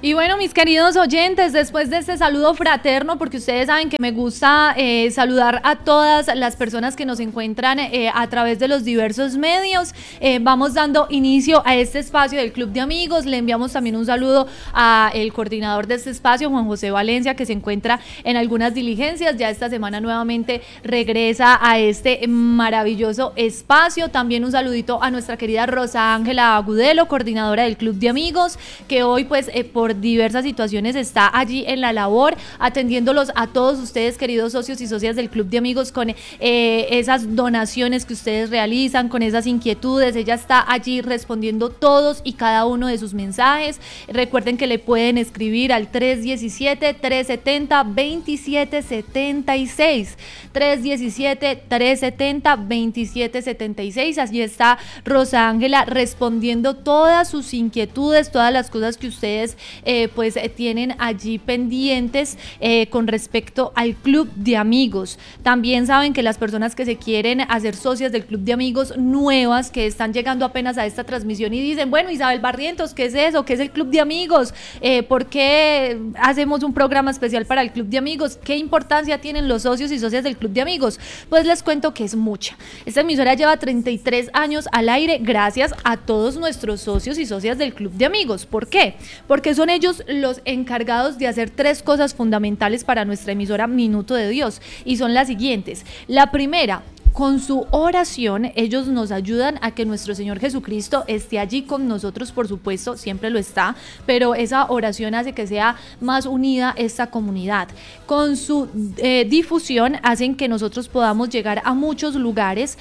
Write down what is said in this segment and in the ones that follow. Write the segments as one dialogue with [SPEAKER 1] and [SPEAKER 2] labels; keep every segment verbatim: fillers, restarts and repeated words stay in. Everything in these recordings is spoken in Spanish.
[SPEAKER 1] Y bueno, mis queridos oyentes, después de este saludo fraterno, porque ustedes saben que me gusta eh, saludar a todas las personas que nos encuentran eh, a través de los diversos medios, eh, vamos dando inicio a este espacio del Club de Amigos. Le enviamos también un saludo al coordinador de este espacio, Juan José Valencia, que se encuentra en algunas diligencias. Ya esta semana nuevamente regresa a este maravilloso espacio. También un saludito a nuestra querida Rosa Ángela Agudelo, coordinadora del Club de Amigos, que hoy pues eh, por diversas situaciones está allí en la labor, atendiéndolos a todos ustedes, queridos socios y socias del Club de Amigos, con eh, esas donaciones que ustedes realizan, con esas inquietudes. Ella está allí respondiendo todos y cada uno de sus mensajes. Recuerden que le pueden escribir al tres diecisiete, trescientos setenta, veintisiete setenta y seis, tres diecisiete, trescientos setenta, veintisiete setenta y seis. Allí está Rosa Ángela respondiendo todas sus inquietudes, todas las cosas que ustedes Eh, pues eh, tienen allí pendientes eh, con respecto al Club de Amigos. También saben que las personas que se quieren hacer socias del Club de Amigos nuevas, que están llegando apenas a esta transmisión y dicen, bueno, Isabel Barrientos, ¿qué es eso? ¿Qué es el Club de Amigos? Eh, ¿Por qué hacemos un programa especial para el Club de Amigos? ¿Qué importancia tienen los socios y socias del Club de Amigos? Pues les cuento que es mucha. Esta emisora lleva treinta y tres años al aire gracias a todos nuestros socios y socias del Club de Amigos. ¿Por qué? Porque son ellos los encargados de hacer tres cosas fundamentales para nuestra emisora Minuto de Dios, y son las siguientes. La primera, con su oración, ellos nos ayudan a que nuestro Señor Jesucristo esté allí con nosotros, por supuesto, siempre lo está, pero esa oración hace que sea más unida esta comunidad. Con su eh, difusión hacen que nosotros podamos llegar a muchos lugares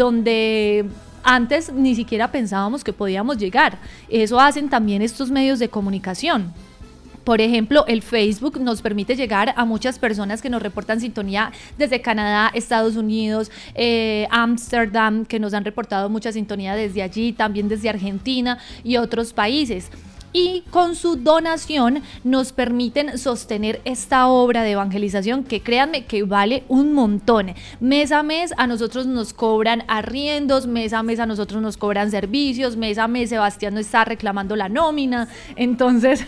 [SPEAKER 1] donde antes ni siquiera pensábamos que podíamos llegar. Eso hacen también estos medios de comunicación. Por ejemplo, el Facebook nos permite llegar a muchas personas que nos reportan sintonía desde Canadá, Estados Unidos, eh, Ámsterdam, que nos han reportado mucha sintonía desde allí, también desde Argentina y otros países. Y con su donación nos permiten sostener esta obra de evangelización que, créanme, que vale un montón. Mes a mes a nosotros nos cobran arriendos, mes a mes a nosotros nos cobran servicios, mes a mes Sebastián no está reclamando la nómina. Entonces,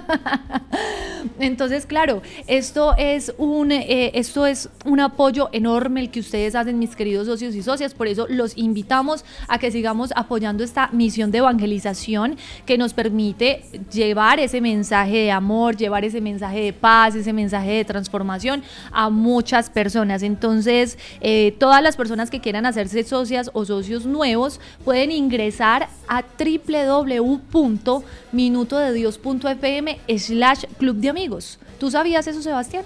[SPEAKER 1] entonces claro, esto es un eh, esto es un apoyo enorme el que ustedes hacen, mis queridos socios y socias. Por eso los invitamos a que sigamos apoyando esta misión de evangelización que nos permite llevar ese mensaje de amor, llevar ese mensaje de paz, ese mensaje de transformación a muchas personas. Entonces, eh, todas las personas que quieran hacerse socias o socios nuevos pueden ingresar a doble u doble u doble u punto minuto de dios punto f m slash club de amigos. ¿Tú sabías eso, Sebastián?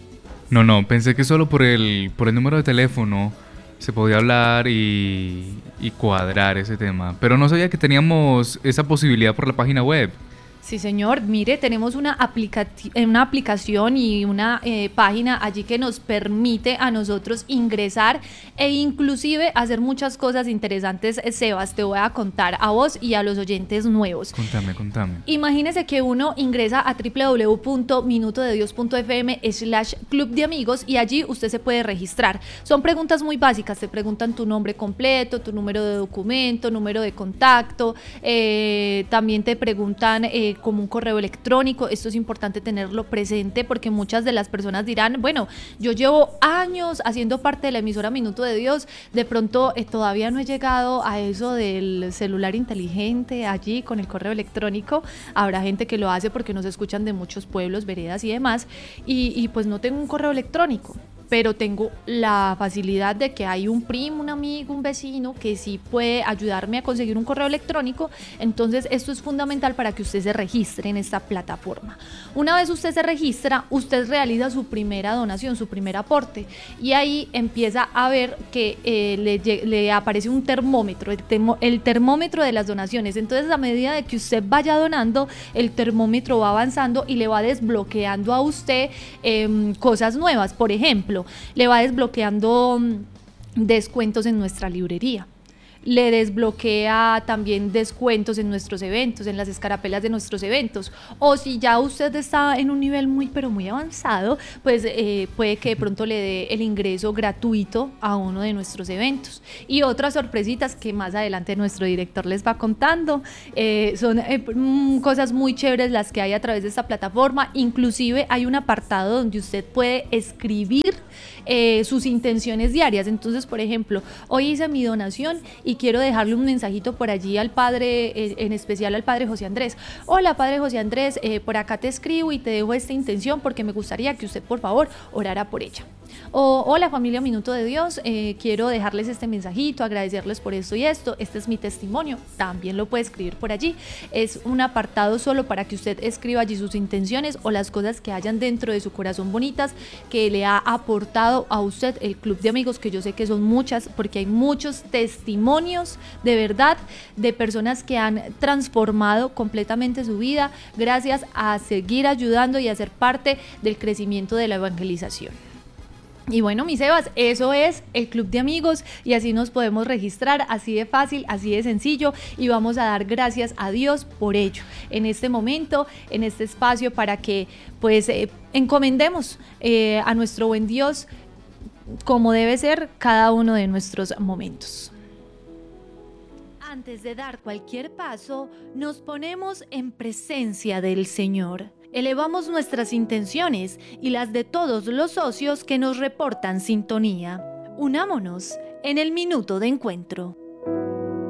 [SPEAKER 2] No, no, pensé que solo por el, por el número de teléfono se podía hablar y, y cuadrar ese tema, pero no sabía que teníamos esa posibilidad por la página web.
[SPEAKER 1] Sí, señor. Mire, tenemos una, aplica- una aplicación y una eh, página allí que nos permite a nosotros ingresar e inclusive hacer muchas cosas interesantes. Sebas, te voy a contar a vos y a los oyentes nuevos.
[SPEAKER 2] Contame, contame.
[SPEAKER 1] Imagínese que uno ingresa a doble u doble u doble u punto minuto de dios punto f m slash club de amigos y allí usted se puede registrar. Son preguntas muy básicas, te preguntan tu nombre completo, tu número de documento, número de contacto, eh, también te preguntan eh, como un correo electrónico. Esto es importante tenerlo presente porque muchas de las personas dirán, bueno, yo llevo años haciendo parte de la emisora Minuto de Dios, de pronto eh, todavía no he llegado a eso del celular inteligente allí con el correo electrónico. Habrá gente que lo hace porque nos escuchan de muchos pueblos, veredas y demás, y, y pues no tengo un correo electrónico, pero tengo la facilidad de que hay un primo, un amigo, un vecino que sí puede ayudarme a conseguir un correo electrónico. Entonces esto es fundamental para que usted se registre en esta plataforma. Una vez usted se registra, usted realiza su primera donación, su primer aporte, y ahí empieza a ver que eh, le, le aparece un termómetro, el, termo, el termómetro de las donaciones. Entonces, a medida de que usted vaya donando, el termómetro va avanzando y le va desbloqueando a usted eh, cosas nuevas. Por ejemplo, le va desbloqueando descuentos en nuestra librería, le desbloquea también descuentos en nuestros eventos, en las escarapelas de nuestros eventos. O si ya usted está en un nivel muy pero muy avanzado, pues eh, puede que de pronto le dé el ingreso gratuito a uno de nuestros eventos. Y otras sorpresitas que más adelante nuestro director les va contando. Eh, son eh, cosas muy chéveres las que hay a través de esta plataforma. Inclusive hay un apartado donde usted puede escribir eh, sus intenciones diarias. Entonces, por ejemplo, hoy hice mi donación y quiero dejarle un mensajito por allí al padre, eh, en especial al padre José Andrés. Hola, padre José Andrés, eh, por acá te escribo y te dejo esta intención porque me gustaría que usted, por favor, orara por ella. O hola familia Minuto de Dios, eh, quiero dejarles este mensajito, agradecerles por esto y esto, este es mi testimonio, también lo puede escribir por allí. Es un apartado solo para que usted escriba allí sus intenciones o las cosas que hayan dentro de su corazón bonitas que le ha aportado a usted el club de amigos, que yo sé que son muchas porque hay muchos testimonios de verdad de personas que han transformado completamente su vida gracias a seguir ayudando y a ser parte del crecimiento de la evangelización. Y bueno, mis Evas, eso es el club de amigos y así nos podemos registrar, así de fácil, así de sencillo, y vamos a dar gracias a Dios por ello en este momento, en este espacio, para que pues eh, encomendemos eh, a nuestro buen Dios como debe ser cada uno de nuestros momentos. Antes de dar cualquier paso, nos ponemos en presencia del Señor. Elevamos nuestras intenciones y las de todos los socios que nos reportan sintonía. Unámonos en el minuto de encuentro.